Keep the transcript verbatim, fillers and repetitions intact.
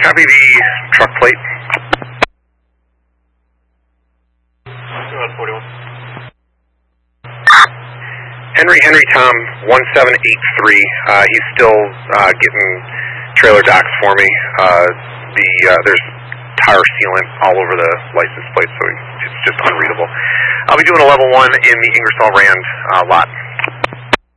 Copy the truck plate. Henry Henry Tom one seven eight three. Uh, he's still uh, getting trailer docks for me. Uh, the uh, there's tire sealant all over the license plate, so it's just unreadable. I'll be doing a level one in the Ingersoll Rand uh, lot.